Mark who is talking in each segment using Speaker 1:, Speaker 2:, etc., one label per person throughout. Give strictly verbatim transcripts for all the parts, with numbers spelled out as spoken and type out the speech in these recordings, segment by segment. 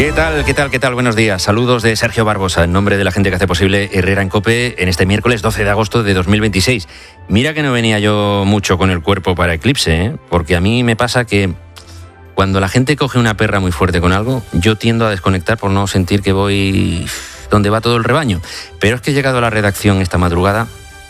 Speaker 1: ¿Qué tal, qué tal, qué tal? Buenos días. Saludos de Sergio Barbosa, en nombre de la gente que hace posible Herrera en COPE en este miércoles doce de agosto de dos mil veintiséis. Mira que no venía yo mucho con el cuerpo para Eclipse, ¿eh? Porque a mí me pasa que cuando la gente coge una perra muy fuerte con algo, yo tiendo a desconectar por no sentir que voy donde va todo el rebaño. Pero es que he llegado a la redacción esta madrugada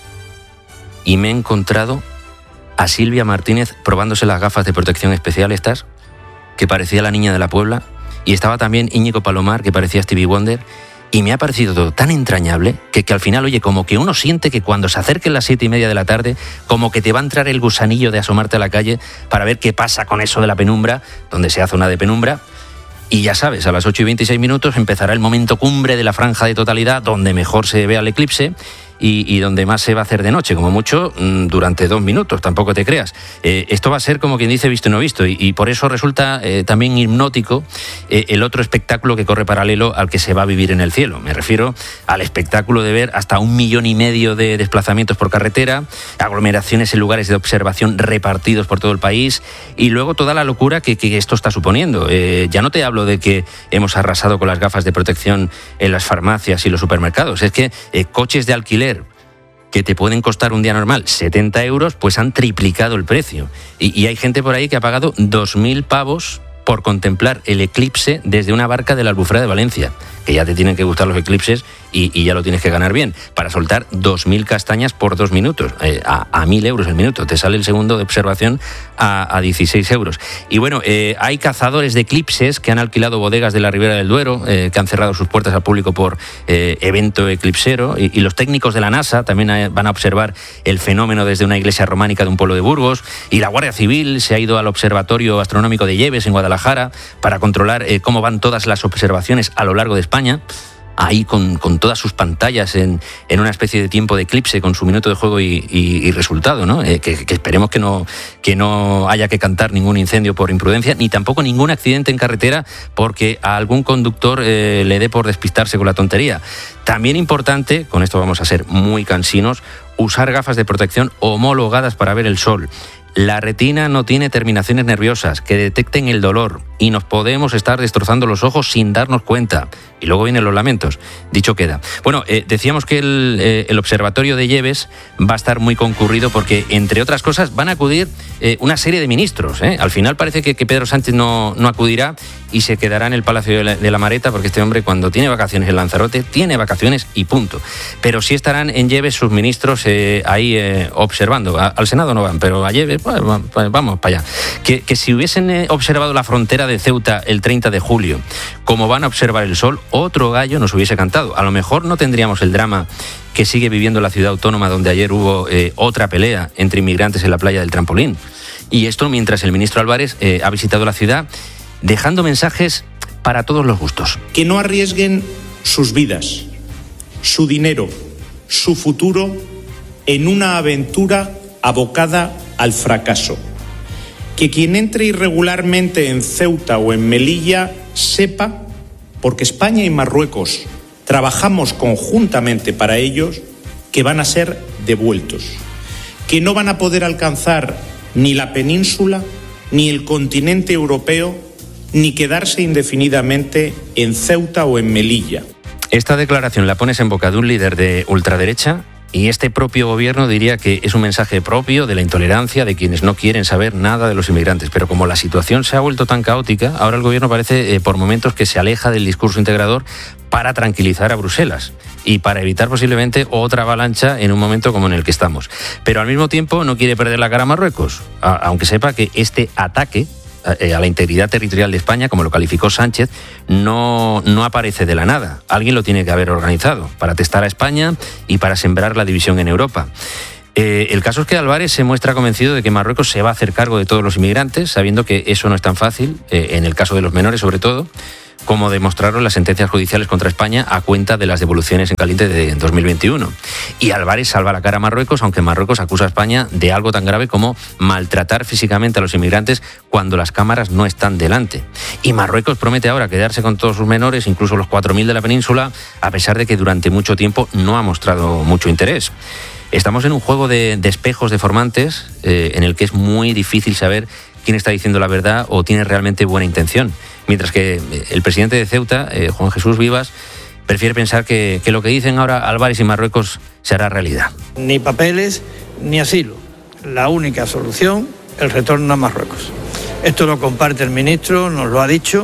Speaker 1: y me he encontrado a Silvia Martínez probándose las gafas de protección especial estas, que parecía la niña de la Puebla. Y estaba también Íñigo Palomar, que parecía Stevie Wonder, y me ha parecido todo tan entrañable que, que al final, oye, como que uno siente que cuando se acerquen las siete y media de la tarde, como que te va a entrar el gusanillo de asomarte a la calle para ver qué pasa con eso de la penumbra, donde sea zona de penumbra. Y ya sabes, a las ocho y veintiséis minutos empezará el momento cumbre de la franja de totalidad, donde mejor se vea el eclipse y, y donde más se va a hacer de noche, como mucho durante dos minutos, tampoco te creas. Eh, esto va a ser como quien dice visto y no visto, y, y por eso resulta eh, también hipnótico eh, el otro espectáculo que corre paralelo al que se va a vivir en el cielo. Me refiero al espectáculo de ver hasta un millón y medio de desplazamientos por carretera, aglomeraciones en lugares de observación repartidos por todo el país, y luego toda la locura que, que esto está suponiendo. Eh, ya no te hablo de que hemos arrasado con las gafas de protección en las farmacias y los supermercados, es que eh, coches de alquiler que te pueden costar un día normal setenta euros, pues han triplicado el precio. Y, y hay gente por ahí que ha pagado dos mil pavos por contemplar el eclipse desde una barca de la Albufera de Valencia, que ya te tienen que gustar los eclipses y, y ya lo tienes que ganar bien, para soltar dos mil castañas por dos minutos, eh, a, a mil euros el minuto. Te sale el segundo de observación a, a dieciséis euros. Y bueno, eh, hay cazadores de eclipses que han alquilado bodegas de la Ribera del Duero, eh, que han cerrado sus puertas al público por eh, evento eclipsero, y, y los técnicos de la NASA también van a observar el fenómeno desde una iglesia románica de un pueblo de Burgos, y la Guardia Civil se ha ido al Observatorio Astronómico de Lleves en Guadalajara para controlar eh, cómo van todas las observaciones a lo largo de España, ahí con, con todas sus pantallas en, en una especie de tiempo de eclipse, con su minuto de juego y, y, y resultado, ¿no? Eh, que, que esperemos que no, que no haya que cantar ningún incendio por imprudencia, ni tampoco ningún accidente en carretera porque a algún conductor eh, le dé por despistarse con la tontería. También importante, con esto vamos a ser muy cansinos, usar gafas de protección homologadas para ver el sol. La retina no tiene terminaciones nerviosas que detecten el dolor y nos podemos estar destrozando los ojos sin darnos cuenta. Y luego vienen los lamentos. Dicho queda. Bueno, eh, decíamos que el, eh, el observatorio de Lleves va a estar muy concurrido porque, entre otras cosas, van a acudir eh, una serie de ministros. ¿eh? Al final parece que, que Pedro Sánchez no, no acudirá y se quedará en el Palacio de la, de la Mareta, porque este hombre, cuando tiene vacaciones en Lanzarote, tiene vacaciones y punto. Pero sí estarán en Lleves sus ministros eh, ahí eh, observando. A, al Senado no van, pero a Lleves, pues, vamos para allá. Que, que si hubiesen eh, observado la frontera de Ceuta el treinta de julio, como van a observar el sol, otro gallo nos hubiese cantado. A lo mejor no tendríamos el drama que sigue viviendo la ciudad autónoma, donde ayer hubo eh, otra pelea entre inmigrantes en la playa del Trampolín. Y esto mientras el ministro Álvarez eh, ha visitado la ciudad, dejando mensajes para todos los gustos.
Speaker 2: Que no arriesguen sus vidas, su dinero, su futuro en una aventura abocada al fracaso. Que quien entre irregularmente en Ceuta o en Melilla sepa, porque España y Marruecos trabajamos conjuntamente para ellos, que van a ser devueltos, que no van a poder alcanzar ni la península, ni el continente europeo, ni quedarse indefinidamente en Ceuta o en Melilla.
Speaker 1: Esta declaración la pones en boca de un líder de ultraderecha y este propio gobierno diría que es un mensaje propio de la intolerancia de quienes no quieren saber nada de los inmigrantes. Pero como la situación se ha vuelto tan caótica, ahora el gobierno parece eh, por momentos que se aleja del discurso integrador para tranquilizar a Bruselas y para evitar posiblemente otra avalancha en un momento como en el que estamos. Pero al mismo tiempo no quiere perder la cara a Marruecos, a, aunque sepa que este ataque a la integridad territorial de España, como lo calificó Sánchez, no, no aparece de la nada. Alguien lo tiene que haber organizado para testar a España y para sembrar la división en Europa. Eh, el caso es que Álvarez se muestra convencido de que Marruecos se va a hacer cargo de todos los inmigrantes, sabiendo que eso no es tan fácil, eh, en el caso de los menores sobre todo, como demostraron las sentencias judiciales contra España a cuenta de las devoluciones en caliente de dos mil veintiuno. Y Álvarez salva la cara a Marruecos, aunque Marruecos acusa a España de algo tan grave como maltratar físicamente a los inmigrantes cuando las cámaras no están delante. Y Marruecos promete ahora quedarse con todos sus menores, incluso los cuatro mil de la península, a pesar de que durante mucho tiempo no ha mostrado mucho interés. Estamos en un juego de, de espejos deformantes eh, en el que es muy difícil saber quién está diciendo la verdad o tiene realmente buena intención. Mientras que el presidente de Ceuta, eh, Juan Jesús Vivas, prefiere pensar que, que lo que dicen ahora Álvarez y Marruecos se hará realidad.
Speaker 3: Ni papeles ni asilo. La única solución, el retorno a Marruecos. Esto lo comparte el ministro, nos lo ha dicho,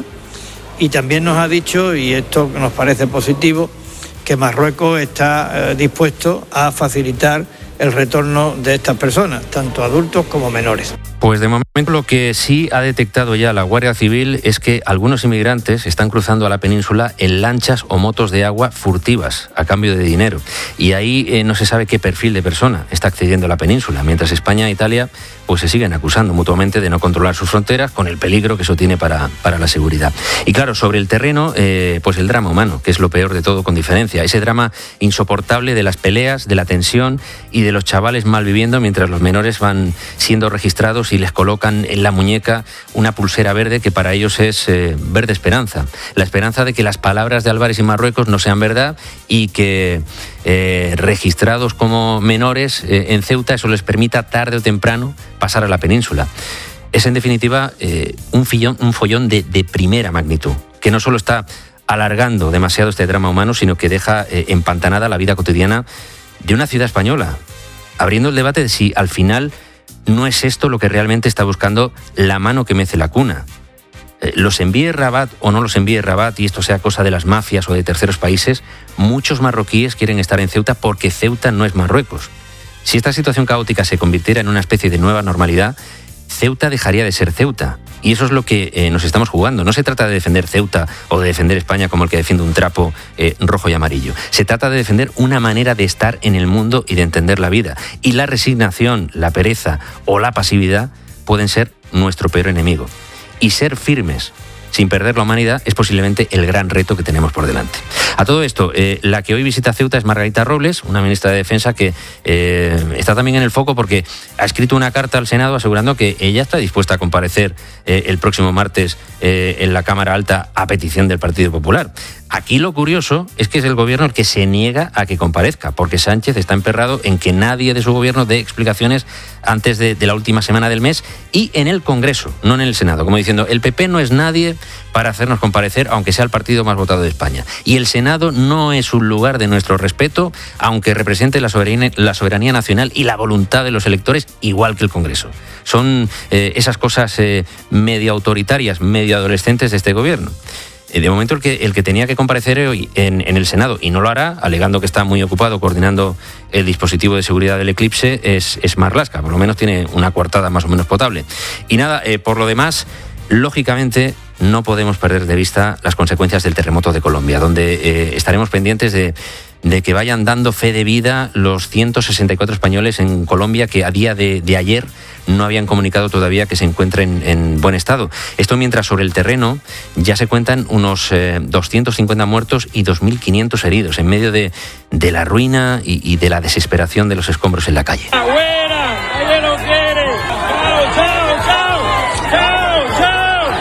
Speaker 3: y también nos ha dicho, y esto nos parece positivo, que Marruecos está eh, dispuesto a facilitar el retorno de estas personas, tanto adultos como menores.
Speaker 1: Pues de momento lo que sí ha detectado ya la Guardia Civil es que algunos inmigrantes están cruzando a la península en lanchas o motos de agua furtivas a cambio de dinero. Y ahí eh, no se sabe qué perfil de persona está accediendo a la península, mientras España e Italia pues se siguen acusando mutuamente de no controlar sus fronteras con el peligro que eso tiene para, para la seguridad. Y claro, sobre el terreno, eh, pues el drama humano, que es lo peor de todo con diferencia. Ese drama insoportable de las peleas, de la tensión y de los chavales mal viviendo mientras los menores van siendo registrados y les colocan en la muñeca una pulsera verde que para ellos es eh, verde esperanza. La esperanza de que las palabras de Álvarez y Marruecos no sean verdad y que eh, registrados como menores eh, en Ceuta eso les permita tarde o temprano pasar a la península. Es en definitiva eh, un, fillón, un follón de, de primera magnitud, que no solo está alargando demasiado este drama humano, sino que deja eh, empantanada la vida cotidiana de una ciudad española, abriendo el debate de si al final no es esto lo que realmente está buscando la mano que mece la cuna. Eh, los envíe Rabat o no los envíe Rabat, y esto sea cosa de las mafias o de terceros países, muchos marroquíes quieren estar en Ceuta porque Ceuta no es Marruecos. Si esta situación caótica se convirtiera en una especie de nueva normalidad, Ceuta dejaría de ser Ceuta. Y eso es lo que eh, nos estamos jugando. No se trata de defender Ceuta o de defender España como el que defiende un trapo eh, rojo y amarillo. Se trata de defender una manera de estar en el mundo y de entender la vida. Y la resignación, la pereza o la pasividad pueden ser nuestro peor enemigo. Y ser firmes, sin perder la humanidad, es posiblemente el gran reto que tenemos por delante. A todo esto, eh, la que hoy visita Ceuta es Margarita Robles, una ministra de Defensa que eh, está también en el foco porque ha escrito una carta al Senado asegurando que ella está dispuesta a comparecer eh, el próximo martes eh, en la Cámara Alta a petición del Partido Popular. Aquí lo curioso es que es el gobierno el que se niega a que comparezca, porque Sánchez está emperrado en que nadie de su gobierno dé explicaciones antes de, de la última semana del mes y en el Congreso, no en el Senado, como diciendo, el P P no es nadie para hacernos comparecer, aunque sea el partido más votado de España. Y el Senado no es un lugar de nuestro respeto, aunque represente la soberanía, la soberanía nacional y la voluntad de los electores, igual que el Congreso. Son eh, esas cosas eh, medio autoritarias, medio adolescentes de este gobierno. De momento el que, el que tenía que comparecer hoy en, en el Senado y no lo hará, alegando que está muy ocupado coordinando el dispositivo de seguridad del eclipse, es, es Marlaska. Por lo menos tiene una coartada más o menos potable. Y nada, eh, por lo demás, lógicamente no podemos perder de vista las consecuencias del terremoto de Colombia, donde eh, estaremos pendientes de, de que vayan dando fe de vida los ciento sesenta y cuatro españoles en Colombia que a día de, de ayer no habían comunicado todavía que se encuentren en buen estado. Esto mientras sobre el terreno ya se cuentan unos eh, doscientos cincuenta muertos y dos mil quinientos heridos en medio de, de la ruina y, y de la desesperación de los escombros en la calle.
Speaker 4: ¡Afuera! ¡Ella no quiere! ¡Chao, chao, chao! ¡Chao, chao!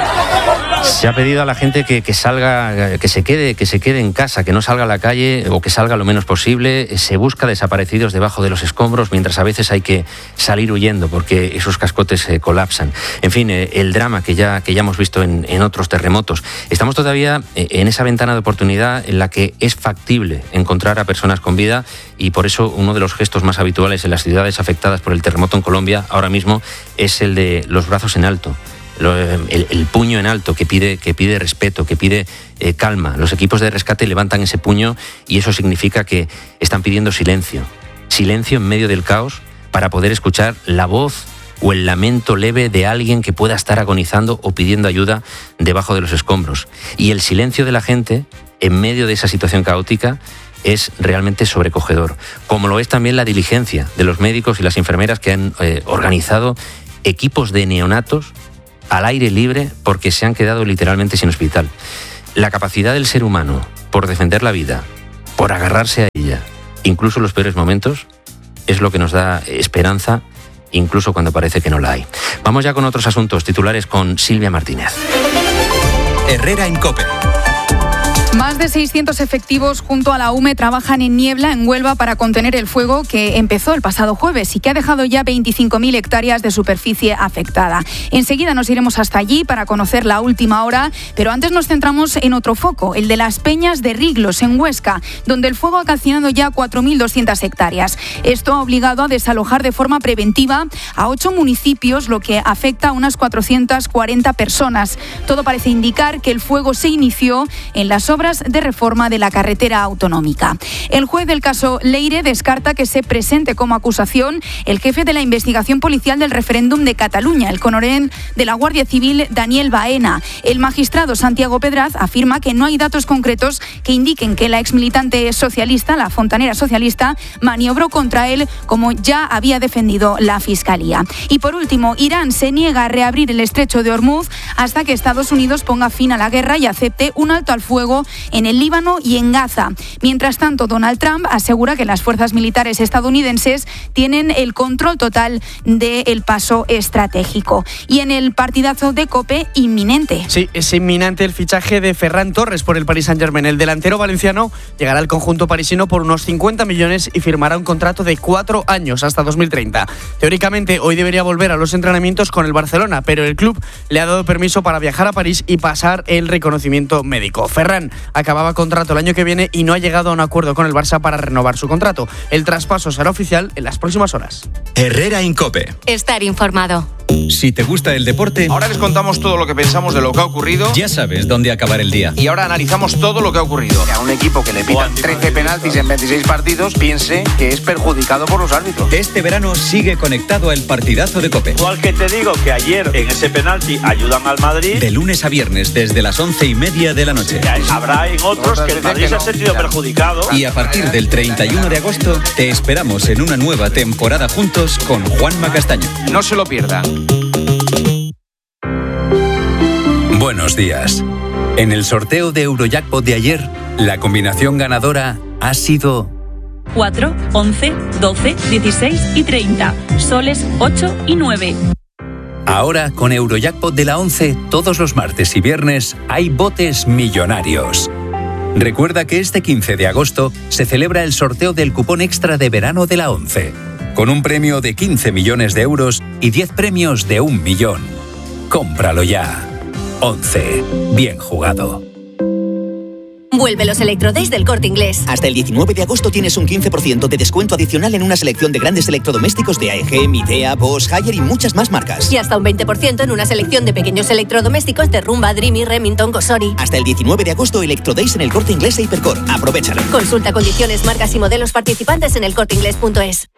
Speaker 1: Se ha pedido a la gente que, que salga, que se quede, que se quede en casa, que no salga a la calle o que salga lo menos posible. Se busca desaparecidos debajo de los escombros, mientras a veces hay que salir huyendo porque esos cascotes se colapsan. En fin, eh, el drama que ya, que ya hemos visto en, en otros terremotos. Estamos todavía en esa ventana de oportunidad en la que es factible encontrar a personas con vida y por eso uno de los gestos más habituales en las ciudades afectadas por el terremoto en Colombia ahora mismo es el de los brazos en alto. El, el puño en alto que pide, que pide respeto, que pide eh, calma. Los equipos de rescate levantan ese puño y eso significa que están pidiendo silencio. Silencio en medio del caos para poder escuchar la voz o el lamento leve de alguien que pueda estar agonizando o pidiendo ayuda debajo de los escombros. Y el silencio de la gente en medio de esa situación caótica es realmente sobrecogedor. Como lo es también la diligencia de los médicos y las enfermeras que han eh, organizado equipos de neonatos al aire libre porque se han quedado literalmente sin hospital. La capacidad del ser humano por defender la vida, por agarrarse a ella, incluso en los peores momentos, es lo que nos da esperanza, incluso cuando parece que no la hay. Vamos ya con otros asuntos titulares con Silvia Martínez.
Speaker 5: Herrera en COPE. Más de seiscientos efectivos junto a la U M E trabajan en Niebla, en Huelva, para contener el fuego que empezó el pasado jueves y que ha dejado ya veinticinco mil hectáreas de superficie afectada. Enseguida nos iremos hasta allí para conocer la última hora, pero antes nos centramos en otro foco, el de las Peñas de Riglos, en Huesca, donde el fuego ha calcinado ya cuatro mil doscientas hectáreas. Esto ha obligado a desalojar de forma preventiva a ocho municipios, lo que afecta a unas cuatrocientas cuarenta personas. Todo parece indicar que el fuego se inició en las obras de reforma de la carretera autonómica. El juez del caso Leire descarta que se presente como acusación el jefe de la investigación policial del referéndum de Cataluña, el coronel de la Guardia Civil Daniel Baena. El magistrado Santiago Pedraz afirma que no hay datos concretos que indiquen que la exmilitante socialista, la fontanera socialista, maniobró contra él, como ya había defendido la Fiscalía. Y por último, Irán se niega a reabrir el estrecho de Hormuz hasta que Estados Unidos ponga fin a la guerra y acepte un alto al fuego en el Líbano y en Gaza. Mientras tanto, Donald Trump asegura que las fuerzas militares estadounidenses tienen el control total del paso estratégico. Y en el partidazo de COPE, inminente.
Speaker 6: Sí, es inminente el fichaje de Ferran Torres por el Paris Saint-Germain. El delantero valenciano llegará al conjunto parisino por unos cincuenta millones y firmará un contrato de cuatro años hasta dos mil treinta. Teóricamente, hoy debería volver a los entrenamientos con el Barcelona, pero el club le ha dado permiso para viajar a París y pasar el reconocimiento médico. Ferran acababa contrato el año que viene y no ha llegado a un acuerdo con el Barça para renovar su contrato. El traspaso será oficial en las próximas horas.
Speaker 7: Herrera en COPE.
Speaker 8: Estar informado.
Speaker 7: Si te gusta el deporte,
Speaker 9: ahora les contamos todo lo que pensamos de lo que ha ocurrido.
Speaker 7: Ya sabes dónde acabar el día.
Speaker 9: Y ahora analizamos todo lo que ha ocurrido. A un equipo que le pitan trece penaltis en veintiséis partidos, piense que es perjudicado por los árbitros.
Speaker 7: Este verano sigue conectado al partidazo de COPE.
Speaker 10: Igual que te digo que ayer en ese penalti ayudan al Madrid.
Speaker 7: De lunes a viernes desde las once y media de la noche.
Speaker 10: Habrá en otros que el Madrid que no, se ha sentido claro. perjudicado.
Speaker 7: Y a partir del treinta y uno de agosto te esperamos en una nueva temporada juntos con Juanma Castaño.
Speaker 9: No se lo pierdan.
Speaker 7: Buenos días. En el sorteo de Eurojackpot de ayer, la combinación ganadora ha sido
Speaker 11: cuatro, once, doce, dieciséis y treinta. Soles ocho y nueve.
Speaker 7: Ahora, con Eurojackpot de la once, todos los martes y viernes hay botes millonarios. Recuerda que este quince de agosto se celebra el sorteo del cupón extra de verano de la once, con un premio de quince millones de euros y diez premios de un millón. Cómpralo ya. once. Bien jugado.
Speaker 8: Vuelve los Electrodays del Corte Inglés.
Speaker 12: Hasta el diecinueve de agosto tienes un quince por ciento de descuento adicional en una selección de grandes electrodomésticos de A E G, Midea, Bosch, Haier y muchas más marcas.
Speaker 8: Y hasta un veinte por ciento en una selección de pequeños electrodomésticos de Rumba, Dreamy, Remington, Cosori.
Speaker 12: Hasta el diecinueve de agosto, Electrodays en el Corte Inglés e Hipercor. Aprovechalo.
Speaker 8: Consulta condiciones, marcas y modelos participantes en el corte inglés punto es.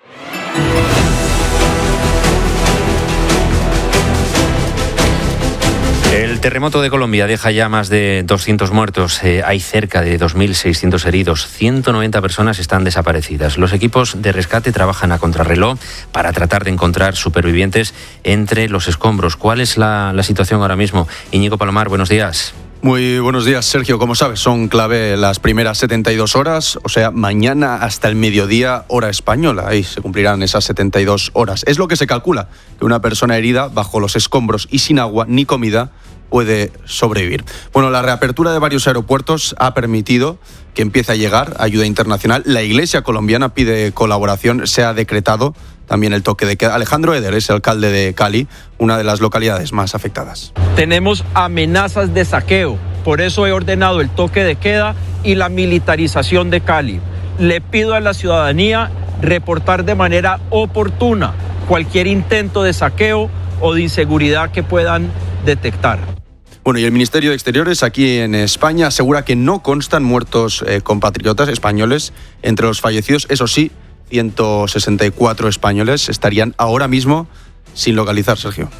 Speaker 1: El terremoto de Colombia deja ya más de doscientos muertos, eh, hay cerca de dos mil seiscientos heridos, ciento noventa personas están desaparecidas. Los equipos de rescate trabajan a contrarreloj para tratar de encontrar supervivientes entre los escombros. ¿Cuál es la, la situación ahora mismo? Íñigo Palomar, buenos días.
Speaker 13: Muy buenos días, Sergio. Como sabes, son clave las primeras setenta y dos horas, o sea, mañana hasta el mediodía, hora española. Ahí se cumplirán esas setenta y dos horas. Es lo que se calcula, que una persona herida bajo los escombros y sin agua ni comida puede sobrevivir. Bueno, la reapertura de varios aeropuertos ha permitido que empiece a llegar ayuda internacional. La Iglesia colombiana pide colaboración. Se ha decretado también el toque de queda. Alejandro Eder es el alcalde de Cali, una de las localidades más afectadas.
Speaker 14: Tenemos amenazas de saqueo, por eso he ordenado el toque de queda y la militarización de Cali. Le pido a la ciudadanía reportar de manera oportuna cualquier intento de saqueo o de inseguridad que puedan detectar.
Speaker 13: Bueno, y el Ministerio de Exteriores aquí en España asegura que no constan muertos eh, compatriotas españoles entre los fallecidos. Eso sí, ciento sesenta y cuatro españoles estarían ahora mismo sin localizar, Sergio.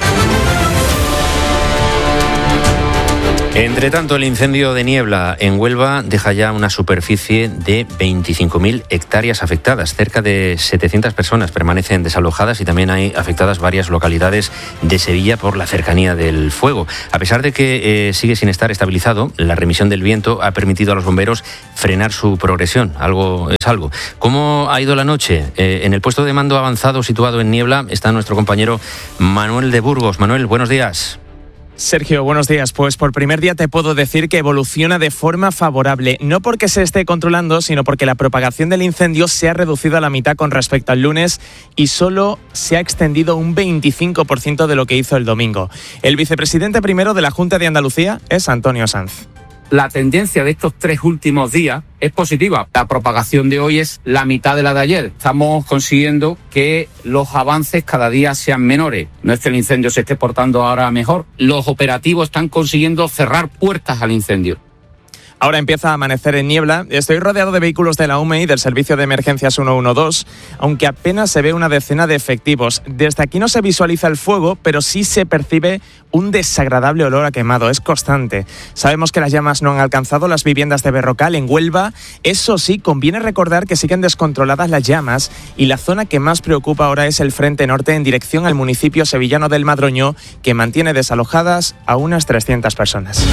Speaker 1: Entre tanto, el incendio de Niebla en Huelva deja ya una superficie de veinticinco mil hectáreas afectadas. Cerca de setecientas personas permanecen desalojadas y también hay afectadas varias localidades de Sevilla por la cercanía del fuego. A pesar de que eh, sigue sin estar estabilizado, la remisión del viento ha permitido a los bomberos frenar su progresión. Algo es algo. ¿Cómo ha ido la noche? Eh, en el puesto de mando avanzado situado en Niebla está nuestro compañero Manuel de Burgos. Manuel, buenos días.
Speaker 15: Sergio, buenos días. Pues por primer día te puedo decir que evoluciona de forma favorable, no porque se esté controlando, sino porque la propagación del incendio se ha reducido a la mitad con respecto al lunes y solo se ha extendido un veinticinco por ciento de lo que hizo el domingo. El vicepresidente primero de la Junta de Andalucía es Antonio Sanz.
Speaker 16: La tendencia de estos tres últimos días es positiva. La propagación de hoy es la mitad de la de ayer. Estamos consiguiendo que los avances cada día sean menores. No es que el incendio se esté portando ahora mejor. Los operativos están consiguiendo cerrar puertas al incendio.
Speaker 15: Ahora empieza a amanecer en niebla. Estoy rodeado de vehículos de la U M E y del Servicio de Emergencias ciento doce, aunque apenas se ve una decena de efectivos. Desde aquí no se visualiza el fuego, pero sí se percibe un desagradable olor a quemado. Es constante. Sabemos que las llamas no han alcanzado las viviendas de Berrocal, en Huelva. Eso sí, conviene recordar que siguen descontroladas las llamas y la zona que más preocupa ahora es el frente norte en dirección al municipio sevillano del Madroño, que mantiene desalojadas a unas trescientas personas.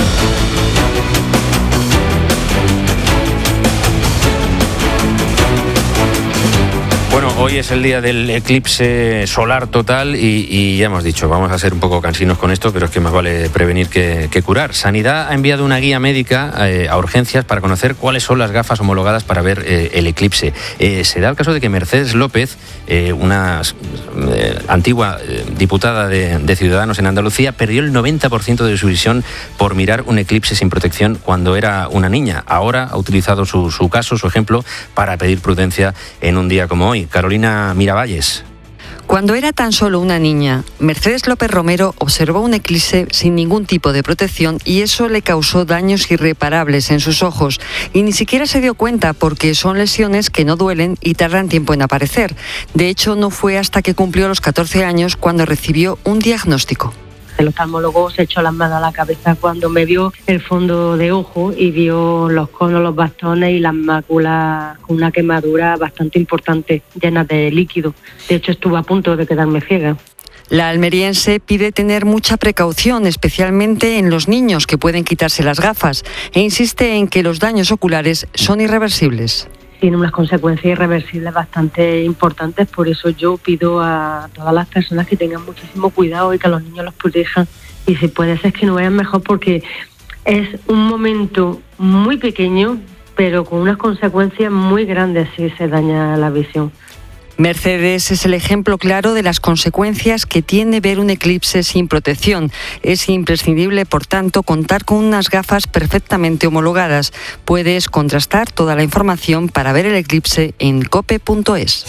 Speaker 1: Bueno, hoy es el día del eclipse solar total y, y ya hemos dicho, vamos a ser un poco cansinos con esto, pero es que más vale prevenir que, que curar. Sanidad ha enviado una guía médica eh, a urgencias para conocer cuáles son las gafas homologadas para ver eh, el eclipse. Eh, se da el caso de que Mercedes López, eh, una eh, antigua eh, diputada de, de Ciudadanos en Andalucía, perdió el noventa por ciento de su visión por mirar un eclipse sin protección cuando era una niña. Ahora ha utilizado su, su caso, su ejemplo, para pedir prudencia en un día como hoy. Carolina Miravalles.
Speaker 17: Cuando era tan solo una niña, Mercedes López Romero observó un eclipse sin ningún tipo de protección y eso le causó daños irreparables en sus ojos. Y ni siquiera se dio cuenta porque son lesiones que no duelen y tardan tiempo en aparecer. De hecho, no fue hasta que cumplió los catorce años cuando recibió un diagnóstico.
Speaker 18: El oftalmólogo se echó las manos a la cabeza cuando me vio el fondo de ojo y vio los conos, los bastones y las máculas con una quemadura bastante importante, llenas de líquido. De hecho, estuve a punto de quedarme ciega.
Speaker 17: La almeriense pide tener mucha precaución, especialmente en los niños que pueden quitarse las gafas, e insiste en que los daños oculares son irreversibles.
Speaker 18: Tiene unas consecuencias irreversibles bastante importantes, por eso yo pido a todas las personas que tengan muchísimo cuidado y que a los niños los protejan y si puede ser que no vean mejor porque es un momento muy pequeño pero con unas consecuencias muy grandes si se daña la visión.
Speaker 17: Mercedes es el ejemplo claro de las consecuencias que tiene ver un eclipse sin protección. Es imprescindible, por tanto, contar con unas gafas perfectamente homologadas. Puedes contrastar toda la información para ver el eclipse en cope punto es.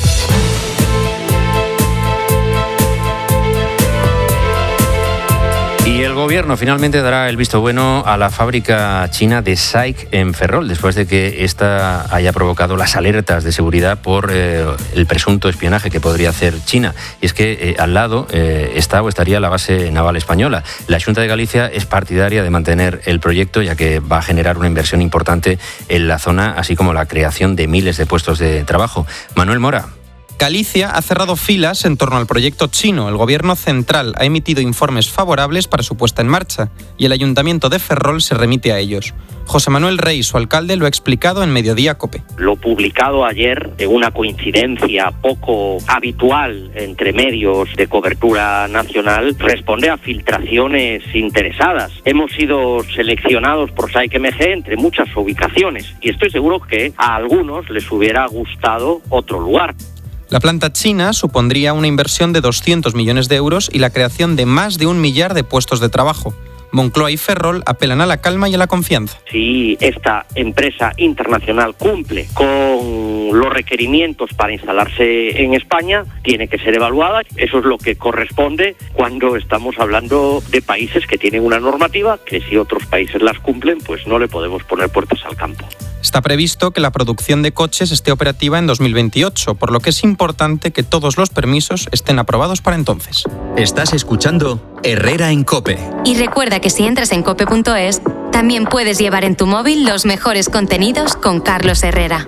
Speaker 1: Y el gobierno finalmente dará el visto bueno a la fábrica china de SAIC en Ferrol, después de que esta haya provocado las alertas de seguridad por eh, el presunto espionaje que podría hacer China. Y es que eh, al lado eh, está o estaría la base naval española. La Xunta de Galicia es partidaria de mantener el proyecto, ya que va a generar una inversión importante en la zona, así como la creación de miles de puestos de trabajo. Manuel Mora.
Speaker 19: Galicia ha cerrado filas en torno al proyecto chino. El gobierno central ha emitido informes favorables para su puesta en marcha y el ayuntamiento de Ferrol se remite a ellos. José Manuel Rey, su alcalde, lo ha explicado en Mediodía COPE.
Speaker 20: Lo publicado ayer, de una coincidencia poco habitual entre medios de cobertura nacional, responde a filtraciones interesadas. Hemos sido seleccionados por SAIC M G entre muchas ubicaciones y estoy seguro que a algunos les hubiera gustado otro lugar.
Speaker 19: La planta china supondría una inversión de doscientos millones de euros y la creación de más de un millar de puestos de trabajo. Moncloa y Ferrol apelan a la calma y a la confianza.
Speaker 20: Si esta empresa internacional cumple con los requerimientos para instalarse en España, tiene que ser evaluada. Eso es lo que corresponde cuando estamos hablando de países que tienen una normativa que si otros países las cumplen, pues no le podemos poner puertas al campo.
Speaker 19: Está previsto que la producción de coches esté operativa en dos mil veintiocho, por lo que es importante que todos los permisos estén aprobados para entonces.
Speaker 21: Estás escuchando Herrera en COPE.
Speaker 22: Y recuerda que si entras en cope punto es, también puedes llevar en tu móvil los mejores contenidos con Carlos Herrera.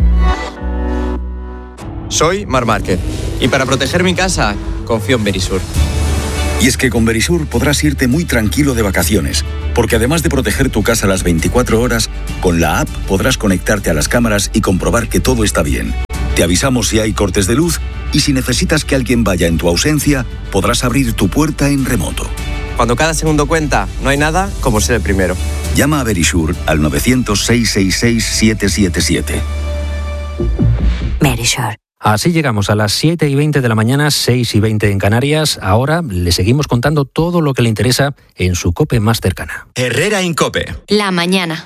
Speaker 23: Soy Mar Márquez y para proteger mi casa, confío en Verisur.
Speaker 24: Y es que con Verisur podrás irte muy tranquilo de vacaciones, porque además de proteger tu casa las veinticuatro horas, con la app podrás conectarte a las cámaras y comprobar que todo está bien. Te avisamos si hay cortes de luz y si necesitas que alguien vaya en tu ausencia, podrás abrir tu puerta en remoto.
Speaker 23: Cuando cada segundo cuenta, no hay nada como ser el primero.
Speaker 24: Llama a Verisure al novecientos, seiscientos sesenta y seis, siete siete siete.
Speaker 22: Verisure.
Speaker 1: Así llegamos a las siete y veinte de la mañana, seis y veinte en Canarias. Ahora le seguimos contando todo lo que le interesa en su COPE más cercana.
Speaker 21: Herrera en COPE.
Speaker 22: La mañana.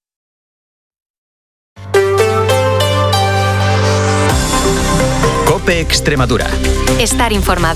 Speaker 21: COPE Extremadura.
Speaker 22: Estar informado.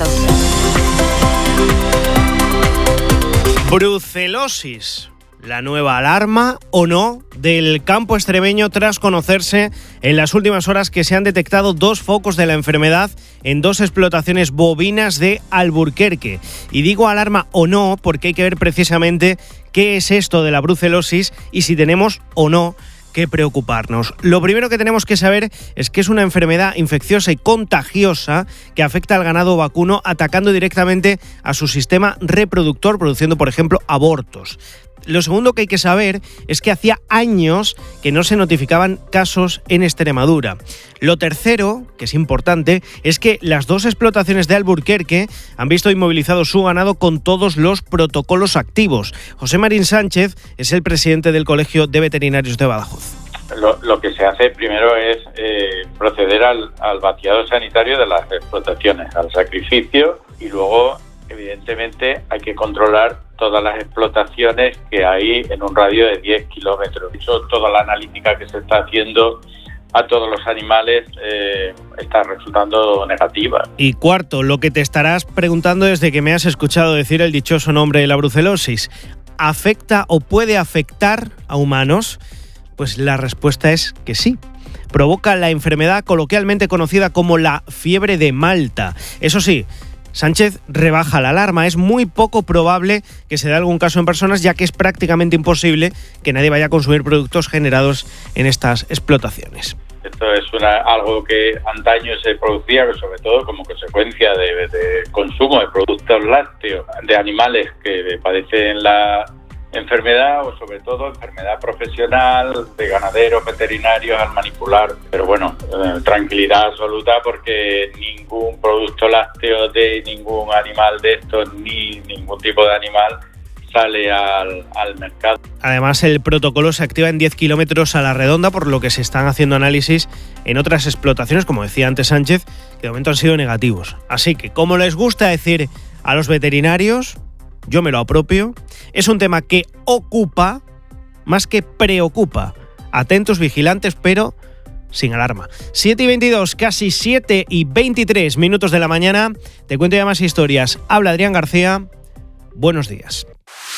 Speaker 2: Brucelosis. ¿La nueva alarma o no del campo extremeño tras conocerse en las últimas horas que se han detectado dos focos de la enfermedad en dos explotaciones bovinas de Alburquerque? Y digo alarma o no porque hay que ver precisamente qué es esto de la brucelosis y si tenemos o no que preocuparnos. Lo primero que tenemos que saber es que es una enfermedad infecciosa y contagiosa que afecta al ganado vacuno atacando directamente a su sistema reproductor, produciendo, por ejemplo, abortos. Lo segundo que hay que saber es que hacía años que no se notificaban casos en Extremadura. Lo tercero, que es importante, es que las dos explotaciones de Alburquerque han visto inmovilizado su ganado con todos los protocolos activos. José Marín Sánchez es el presidente del Colegio de Veterinarios de Badajoz.
Speaker 3: Lo, lo que se hace primero es eh, proceder al, al vaciado sanitario de las explotaciones, al sacrificio, y luego, evidentemente, hay que controlar todas las explotaciones que hay en un radio de diez kilómetros. De hecho, toda la analítica que se está haciendo a todos los animales eh, está resultando negativa.
Speaker 2: Y cuarto, lo que te estarás preguntando desde que me has escuchado decir el dichoso nombre de la brucelosis. ¿Afecta o puede afectar a humanos? Pues la respuesta es que sí. Provoca la enfermedad coloquialmente conocida como la fiebre de Malta. Eso sí, Sánchez rebaja la alarma. Es muy poco probable que se dé algún caso en personas, ya que es prácticamente imposible que nadie vaya a consumir productos generados en estas explotaciones.
Speaker 3: Esto es una, algo que antaño se producía, sobre todo como consecuencia de, de consumo de productos lácteos de animales que padecen la enfermedad, o sobre todo enfermedad profesional de ganaderos veterinarios al manipular. Pero bueno, eh, tranquilidad absoluta, porque ningún producto lácteo de ningún animal de estos, ni ningún tipo de animal, sale al, al mercado.
Speaker 2: Además, el protocolo se activa en diez kilómetros a la redonda, por lo que se están haciendo análisis en otras explotaciones, como decía antes Sánchez, que de momento han sido negativos. Así que, como les gusta decir a los veterinarios, yo me lo apropio, es un tema que ocupa más que preocupa. Atentos, vigilantes, pero sin alarma. siete y veintidós, casi siete y veintitrés minutos de la mañana. Te cuento ya más historias. Habla Adrián García. Buenos días.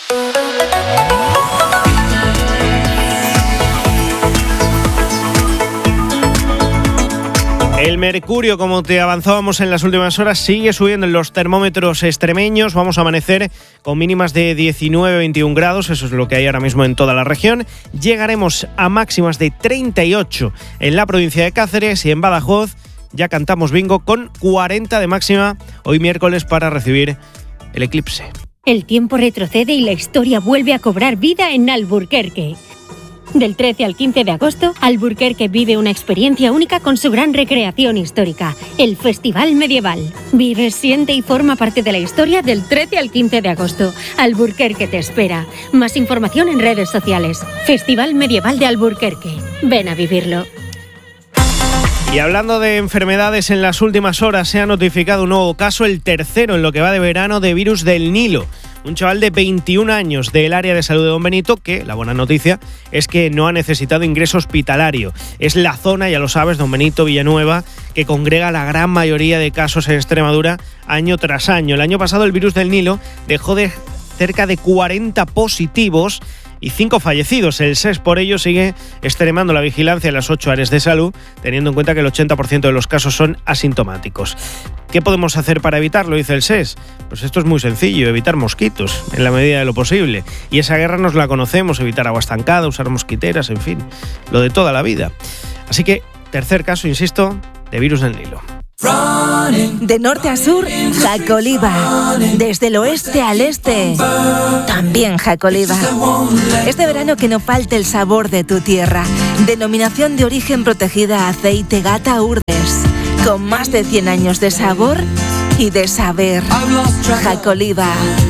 Speaker 2: El mercurio, como te avanzábamos en las últimas horas, sigue subiendo en los termómetros extremeños. Vamos a amanecer con mínimas de diecinueve a veintiún grados, eso es lo que hay ahora mismo en toda la región. Llegaremos a máximas de treinta y ocho en la provincia de Cáceres, y en Badajoz ya cantamos bingo con cuarenta de máxima hoy miércoles para recibir el eclipse.
Speaker 4: El tiempo retrocede y la historia vuelve a cobrar vida en Alburquerque. Del trece al quince de agosto, Alburquerque vive una experiencia única con su gran recreación histórica, el Festival Medieval. Vive, siente y forma parte de la historia del trece al quince de agosto. Alburquerque te espera. Más información en redes sociales. Festival Medieval de Alburquerque. Ven a vivirlo.
Speaker 2: Y hablando de enfermedades, en las últimas horas se ha notificado un nuevo caso, el tercero en lo que va de verano, de virus del Nilo. Un chaval de veintiún años del área de salud de Don Benito, que la buena noticia es que no ha necesitado ingreso hospitalario. Es la zona, ya lo sabes, Don Benito, Villanueva, que congrega la gran mayoría de casos en Extremadura año tras año. El año pasado el virus del Nilo dejó de cerca de cuarenta positivos y cinco fallecidos. El S E S por ello sigue extremando la vigilancia en las ocho áreas de salud, teniendo en cuenta que el ochenta por ciento de los casos son asintomáticos. ¿Qué podemos hacer para evitarlo?, dice el S E S. Pues esto es muy sencillo, evitar mosquitos en la medida de lo posible. Y esa guerra nos la conocemos, evitar agua estancada, usar mosquiteras, en fin, lo de toda la vida. Así que, tercer caso, insisto, de virus del Nilo.
Speaker 5: De norte a sur, Jacoliva. Desde el oeste al este, también Jacoliva. Este verano que no falte el sabor de tu tierra. Denominación de origen protegida Aceite Gata Urdes. Con más de cien años de sabor y de saber. Jacoliva.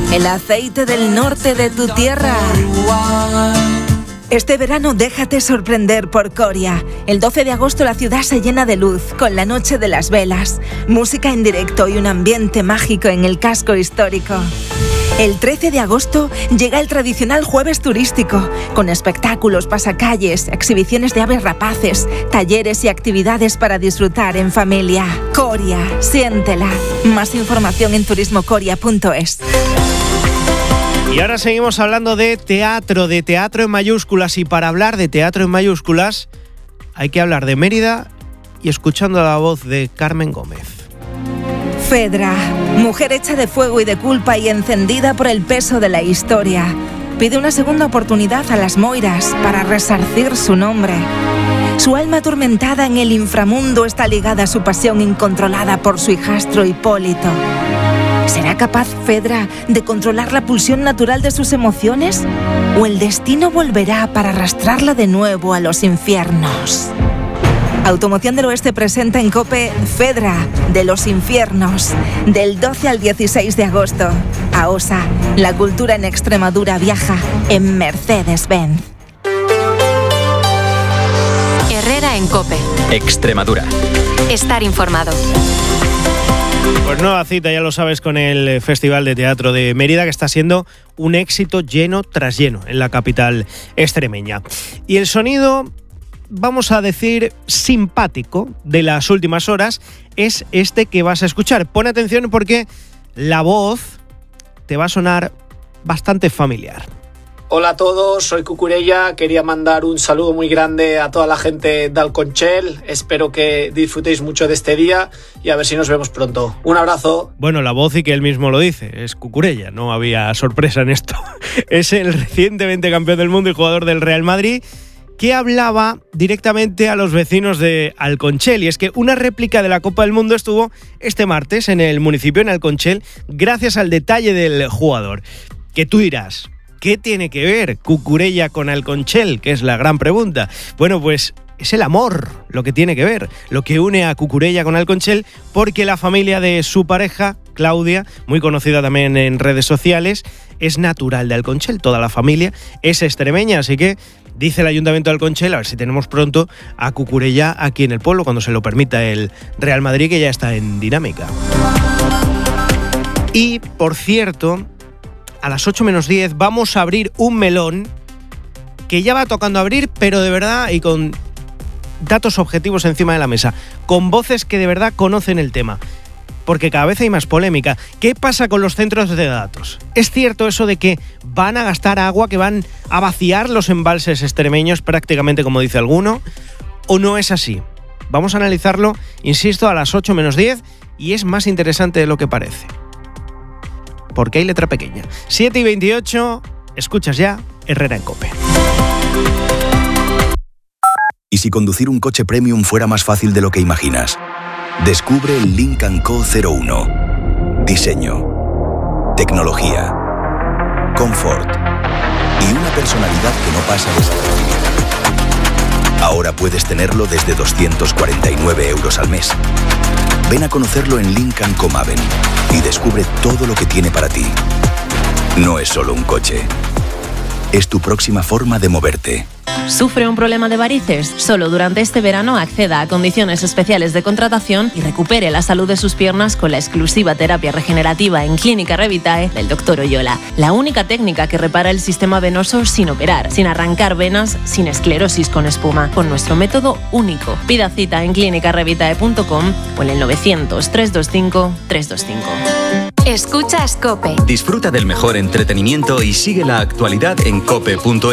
Speaker 5: el aceite del norte de tu tierra. Este verano déjate sorprender por Coria. El doce de agosto la ciudad se llena de luz, con la noche de las velas, música en directo y un ambiente mágico en el casco histórico. El trece de agosto llega el tradicional jueves turístico, con espectáculos, pasacalles, exhibiciones de aves rapaces, talleres y actividades para disfrutar en familia. Coria, siéntela. Más información en turismo coria punto es.
Speaker 2: Y ahora seguimos hablando de teatro, de teatro en mayúsculas. Y para hablar de teatro en mayúsculas hay que hablar de Mérida y escuchando la voz de Carmen Gómez.
Speaker 5: Fedra, mujer hecha de fuego y de culpa y encendida por el peso de la historia, pide una segunda oportunidad a las Moiras para resarcir su nombre. Su alma atormentada en el inframundo está ligada a su pasión incontrolada por su hijastro Hipólito. ¿Será capaz Fedra de controlar la pulsión natural de sus emociones? ¿O el destino volverá para arrastrarla de nuevo a los infiernos? Automoción del Oeste presenta en COPE Fedra de los infiernos, del doce al dieciséis de agosto. A Osa, la cultura en Extremadura viaja en Mercedes-Benz.
Speaker 22: Herrera en COPE.
Speaker 21: Extremadura.
Speaker 22: Estar informado.
Speaker 2: Pues nueva cita, ya lo sabes, con el Festival de Teatro de Mérida, que está siendo un éxito lleno tras lleno en la capital extremeña. Y el sonido, vamos a decir, simpático de las últimas horas es este que vas a escuchar. Pon atención porque la voz te va a sonar bastante familiar.
Speaker 6: Hola a todos, soy Cucurella, quería mandar un saludo muy grande a toda la gente de Alconchel, espero que disfrutéis mucho de este día y a ver si nos vemos pronto. Un abrazo.
Speaker 2: Bueno, la voz y que él mismo lo dice, es Cucurella, no había sorpresa en esto. Es el recientemente campeón del mundo y jugador del Real Madrid, que hablaba directamente a los vecinos de Alconchel. Y es que una réplica de la Copa del Mundo estuvo este martes en el municipio, en Alconchel, gracias al detalle del jugador. Que tú dirás, ¿qué tiene que ver Cucurella con Alconchel? Que es la gran pregunta. Bueno, pues es el amor lo que tiene que ver, lo que une a Cucurella con Alconchel, porque la familia de su pareja, Claudia, muy conocida también en redes sociales, es natural de Alconchel. Toda la familia es extremeña, así que dice el Ayuntamiento de Alconchel, a ver si tenemos pronto a Cucurella aquí en el pueblo, cuando se lo permita el Real Madrid, que ya está en dinámica. Y, por cierto, a las ocho menos diez vamos a abrir un melón que ya va tocando abrir, pero de verdad y con datos objetivos encima de la mesa, con voces que de verdad conocen el tema, porque cada vez hay más polémica. ¿Qué pasa con los centros de datos? ¿Es cierto eso de que van a gastar agua, que van a vaciar los embalses extremeños prácticamente como dice alguno? ¿O no es así? Vamos a analizarlo, insisto, a las ocho menos diez y es más interesante de lo que parece. Porque hay letra pequeña. siete y veintiocho, escuchas ya Herrera en COPE.
Speaker 24: ¿Y si conducir un coche premium fuera más fácil de lo que imaginas? Descubre el Lynk and Co cero uno. Diseño, tecnología, confort y una personalidad que no pasa desapercibida. Ahora puedes tenerlo desde doscientos cuarenta y nueve euros al mes. Ven a conocerlo en Lynk and Co Maven y descubre todo lo que tiene para ti. No es solo un coche, es tu próxima forma de moverte.
Speaker 9: ¿Sufre un problema de varices? Solo durante este verano acceda a condiciones especiales de contratación y recupere la salud de sus piernas con la exclusiva terapia regenerativa en Clínica Revitae del doctor Oyola. La única técnica que repara el sistema venoso sin operar, sin arrancar venas, sin esclerosis con espuma, con nuestro método único. Pida cita en clínica revitae punto com o en el novecientos, trescientos veinticinco, trescientos veinticinco.
Speaker 22: Escuchas COPE.
Speaker 21: Disfruta del mejor entretenimiento y sigue la actualidad en cope punto es.